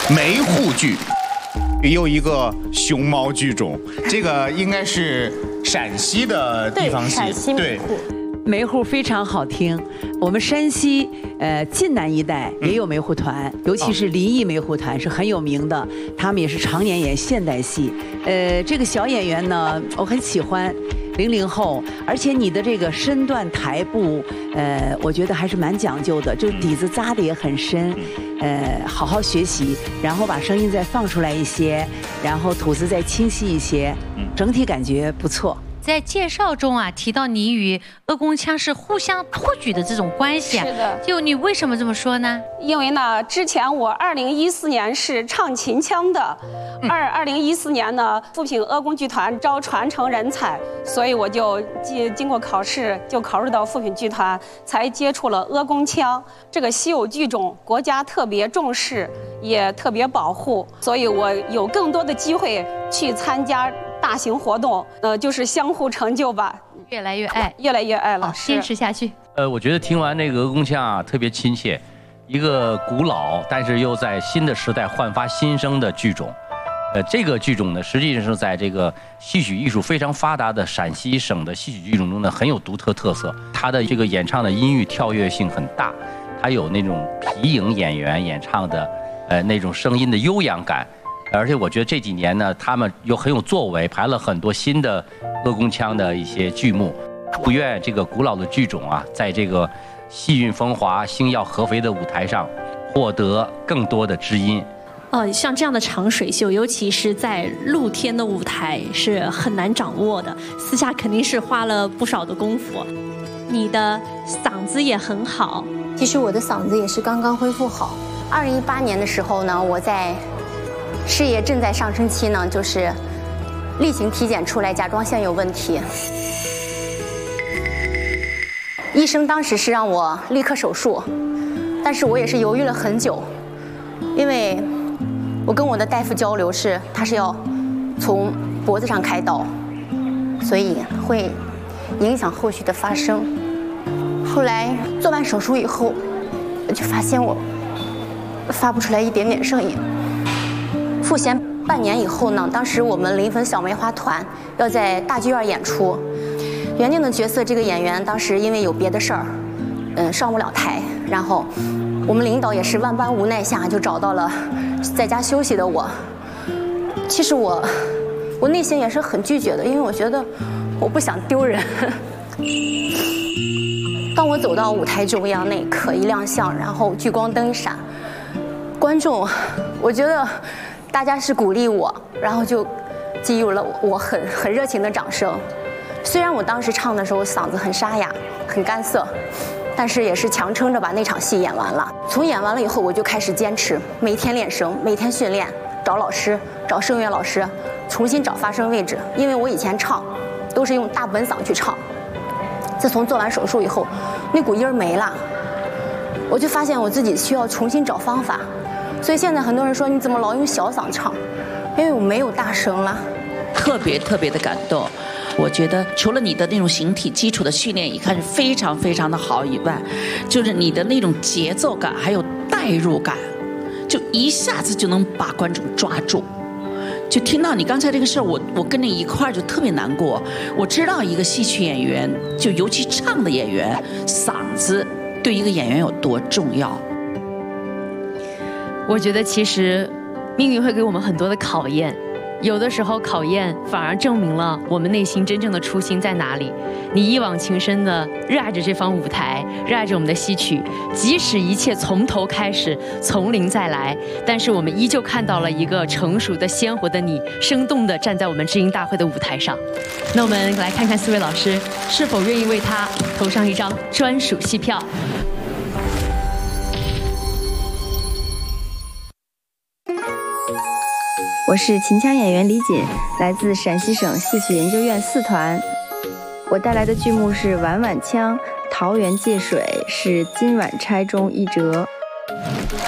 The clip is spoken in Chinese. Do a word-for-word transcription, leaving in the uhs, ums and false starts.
梅户剧，又一个熊猫剧种，这个应该是陕西的地方戏， 陕西梅户。 梅户非常好听，我们山西呃晋南一带也有梅户团，嗯、尤其是临沂梅户团是很有名的，他们也是常年演现代戏。呃，这个小演员呢，我很喜欢，零零后，而且你的这个身段台步，呃，我觉得还是蛮讲究的，就底子扎的也很深，呃，好好学习，然后把声音再放出来一些，然后吐字再清晰一些，整体感觉不错。 在介绍中啊，提到你与阿公腔是互相托举的这种关系啊， 是的。 就你为什么这么说呢？ 因为呢，之前我二零一四年是唱秦腔的，二二零一四年呢，富平阿公剧团招传承人才，所以我就经经过考试，就考入到富平剧团，才接触了阿公腔这个稀有剧种，国家特别重视，也特别保护，所以我有更多的机会去参加大型活动，呃，就是相互成就吧， 越来越爱， 越来越爱了， 坚持下去。 呃，我觉得听完那个阿公腔啊，特别亲切，一个古老但是又在新的时代焕发新生的剧种。呃，这个剧种呢，实际上是在这个戏曲艺术非常发达的陕西省的戏曲剧种中呢，很有独特特色。它的这个演唱的音域跳跃性很大，它有那种皮影演员演唱的，呃，那种声音的悠扬感。而且我觉得这几年呢，他们又很有作为，排了很多新的阿公腔的一些剧目。祝愿这个古老的剧种啊，在这个气韵风华、星耀合肥的舞台上，获得更多的知音。 呃，像这样的长水袖，尤其是在露天的舞台，是很难掌握的。私下肯定是花了不少的功夫。你的嗓子也很好。 其实我的嗓子也是刚刚恢复好。二零一八年的时候呢，我在事业正在上升期呢，就是例行体检出来甲状腺有问题，医生当时是让我立刻手术，但是我也是犹豫了很久，因为我跟我的大夫交流是，他是要从脖子上开刀，所以会影响后续的发生。后来做完手术以后，我就发现我发不出来一点点声音。赋闲半年以后呢，当时我们临汾小梅花团要在大剧院演出，原定的角色这个演员当时因为有别的事儿，嗯，上不了台，然后我们领导也是万般无奈下就找到了在家休息的我。其实我我内心也是很拒绝的，因为我觉得我不想丢人。当我走到舞台中央那一刻，一亮相，然后聚光灯一闪，观众，我觉得大家是鼓励我，然后就给予了我很很热情的掌声。虽然我当时唱的时候嗓子很沙哑，很干涩，但是也是强撑着把那场戏演完了。从演完了以后，我就开始坚持，每天练声，每天训练，找老师，找声乐老师，重新找发声位置。因为我以前唱都是用大本嗓去唱，自从做完手术以后，那股音儿没了，我就发现我自己需要重新找方法。所以现在很多人说你怎么老用小嗓唱，因为我没有大声了。 特别特别的感动。我觉得除了你的那种形体基础的训练，一看是非常非常的好以外，就是你的那种节奏感还有代入感，就一下子就能把观众抓住。就听到你刚才这个事儿，我我跟你一块儿就特别难过。我知道一个戏曲演员，就尤其唱的演员，嗓子对一个演员有多重要。 我觉得其实命运会给我们很多的考验，有的时候考验反而证明了我们内心真正的初心在哪里。你一往情深的热爱着这方舞台，热爱着我们的戏曲，即使一切从头开始，从零再来，但是我们依旧看到了一个成熟的鲜活的你，生动的站在我们知音大会的舞台上。那我们来看看四位老师是否愿意为他投上一张专属戏票。 我是秦腔演员李锦，来自陕西省戏曲研究院四团。我带来的剧目是《婉婉腔》，桃园借水是金婉钗中一折。